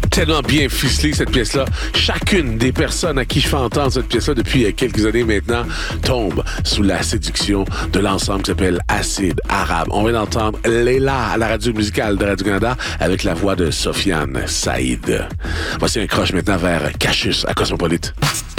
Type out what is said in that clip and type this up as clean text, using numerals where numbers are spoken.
Tellement bien ficelée, cette pièce-là. Chacune des personnes à qui je fais entendre cette pièce-là depuis quelques années maintenant tombe sous la séduction de l'ensemble qui s'appelle Acide Arabe. On vient d'entendre Leila à la radio musicale de Radio-Canada avec la voix de Sofiane Saïd. Voici un croche maintenant vers Cassius à Cosmopolite.